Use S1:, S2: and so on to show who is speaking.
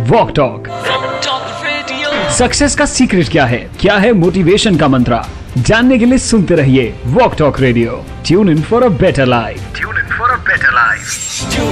S1: Walk talk. Success का secret क्या है मोटिवेशन का मंत्रा, जानने के लिए सुनते रहिए walk talk radio. Tune in for a better life.